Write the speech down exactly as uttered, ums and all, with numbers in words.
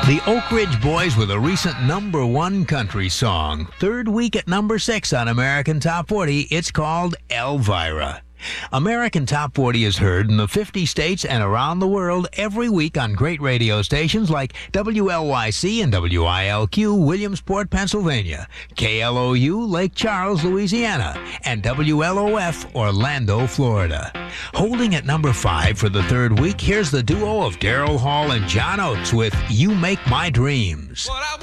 The Oak Ridge Boys with a recent number one country song. Third week at number six on American Top forty. It's called Elvira. American Top forty is heard in the fifty states and around the world every week on great radio stations like W L Y C and W I L Q, Williamsport, Pennsylvania, K L O U, Lake Charles, Louisiana, and W L O F, Orlando, Florida. Holding at number five for the third week, here's the duo of Daryl Hall and John Oates with You Make My Dreams.